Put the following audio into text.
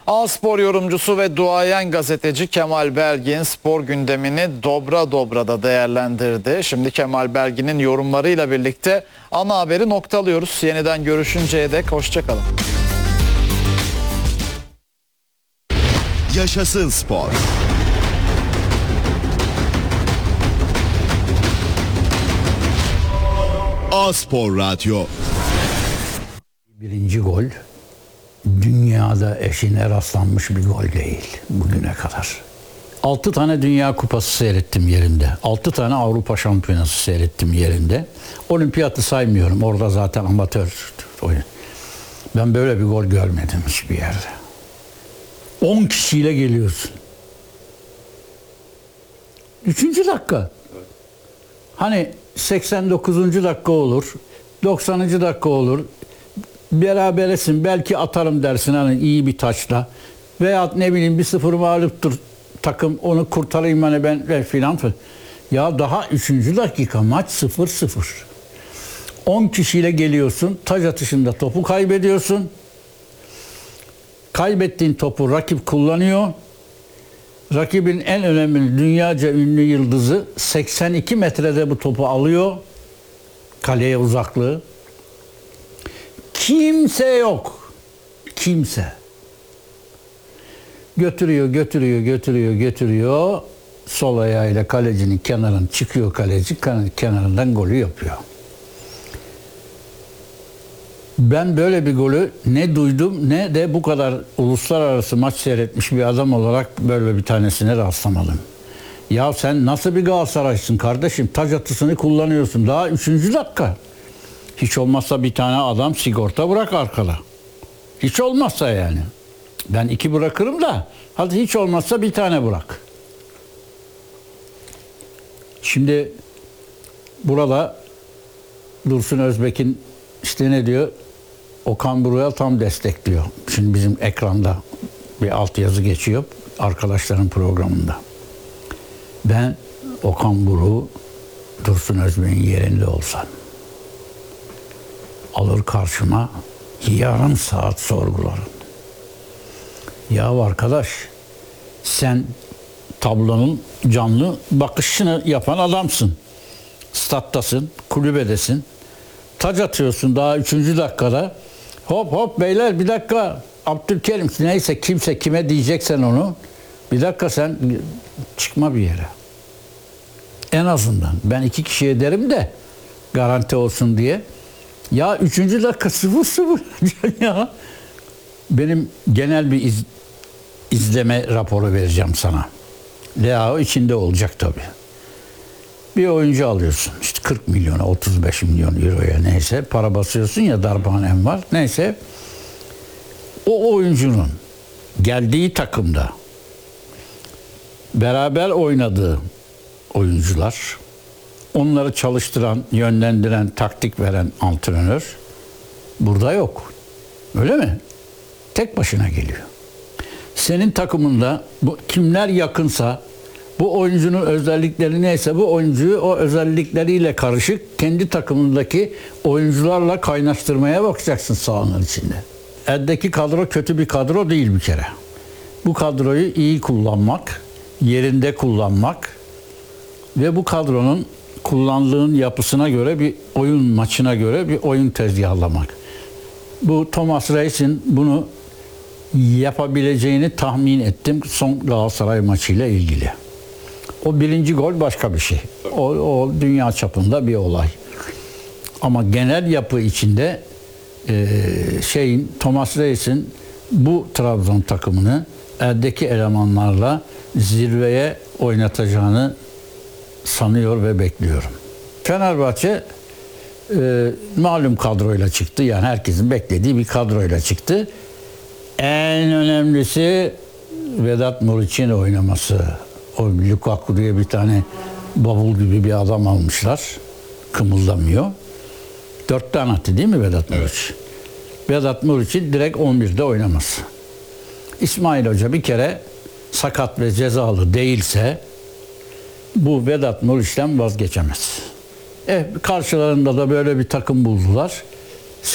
A-Spor yorumcusu ve duayen gazeteci Kemal Belgin spor gündemini dobra dobra da değerlendirdi. Şimdi Kemal Belgin'in yorumlarıyla birlikte ana haberi noktalıyoruz. Yeniden görüşünceye dek hoşça kalın. Yaşasın spor. A-Spor Radyo. Birinci gol dünyada eşine rastlanmış bir gol değil bugüne kadar. 6 tane Dünya Kupası seyrettim yerinde. 6 tane Avrupa Şampiyonası seyrettim yerinde. Olimpiyatı saymıyorum. Orada zaten amatör oyun. Ben böyle bir gol görmedim hiçbir yerde. 10 kişiyle geliyorsun. 3. dakika. Hani 89. dakika olur. 90. dakika olur. Beraberesin, belki atarım dersin hani iyi bir taçla. Veya ne bileyim 1-0 mağluptur takım, onu kurtarayım hani ben filan. Ya daha 3. dakika maç 0-0. 10 kişiyle geliyorsun, taç atışında topu kaybediyorsun. Kaybettiğin topu rakip kullanıyor. Rakibin en önemli dünyaca ünlü yıldızı 82 metrede bu topu alıyor. Kaleye uzaklığı. Kimse yok. Kimse. Götürüyor. Sol ayağıyla kalecinin kenarına çıkıyor kaleci. Kenarından golü yapıyor. Ben böyle bir golü ne duydum ne de bu kadar uluslararası maç seyretmiş bir adam olarak böyle bir tanesine rastlamadım. Ya sen nasıl bir Galatasaraylısın kardeşim? Taç atısını kullanıyorsun. Daha 3. dakika. Hiç olmazsa bir tane adam sigorta bırak arkada. Hiç olmazsa yani. Ben 2 bırakırım da hadi hiç olmazsa bir tane bırak. Şimdi burada Dursun Özbek'in işte ne diyor? Okan Buruk'a tam destekliyor. Şimdi bizim ekranda bir altyazı geçiyor arkadaşların programında. Ben Okan Buruk Dursun Özbek'in yerinde olsam alır karşıma yarım saat sorgularım. Ya arkadaş, sen tablonun canlı bakışını yapan adamsın. Stattasın, kulübedesin. Taç atıyorsun daha 3. dakikada. Hop beyler bir dakika. Abdülkerim neyse kimse kime diyeceksen onu. Bir dakika sen çıkma bir yere. En azından ben 2 kişiye derim de garanti olsun diye. Ya 3. dakika 0-0 ya. Benim genel bir izleme raporu vereceğim sana. Leao içinde olacak tabii. Bir oyuncu alıyorsun. İşte 40 milyona, 35 milyon euroya neyse para basıyorsun ya, darphanem var. Neyse o oyuncunun geldiği takımda beraber oynadığı oyuncular, onları çalıştıran, yönlendiren, taktik veren antrenör burada yok. Öyle mi? Tek başına geliyor. Senin takımında bu kimler yakınsa, bu oyuncunun özellikleri neyse bu oyuncuyu o özellikleriyle karışık kendi takımındaki oyuncularla kaynaştırmaya bakacaksın sahanın içinde. Eldeki kadro kötü bir kadro değil bir kere. Bu kadroyu iyi kullanmak, yerinde kullanmak ve bu kadronun kullandığın yapısına göre bir oyun maçına göre bir oyun tezgahlamak. Bu Thomas Reis'in bunu yapabileceğini tahmin ettim son Galatasaray maçıyla ilgili. O 1. gol başka bir şey. O dünya çapında bir olay. Ama genel yapı içinde Thomas Reis'in bu Trabzon takımını eldeki elemanlarla zirveye oynatacağını sanıyor ve bekliyorum. Fenerbahçe malum kadroyla çıktı. Yani herkesin beklediği bir kadroyla çıktı. En önemlisi Vedat Muriç'in oynaması. O Lukaku diye bir tane bavul gibi bir adam almışlar. Kımıldamıyor. 4 tane attı değil mi Vedat Muriç? Evet. Vedat Muriç'in direkt 11'de oynaması. İsmail Hoca bir kere sakat ve cezalı değilse bu Vedat Muriç'ten vazgeçemez. Karşılarında da böyle bir takım buldular.